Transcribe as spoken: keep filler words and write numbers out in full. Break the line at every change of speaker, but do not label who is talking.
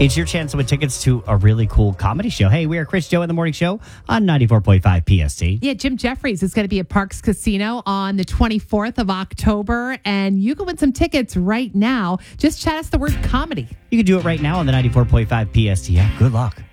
It's your chance to win tickets to a really cool comedy show. Hey, we are Chris Joe in the Morning Show on ninety-four point five P S T.
Yeah, Jim Jeffries is going to be at Parks Casino on the twenty-fourth of October, and you can win some tickets right now. Just chat us the word comedy.
You can do it right now on the ninety-four point five P S T app. Good luck.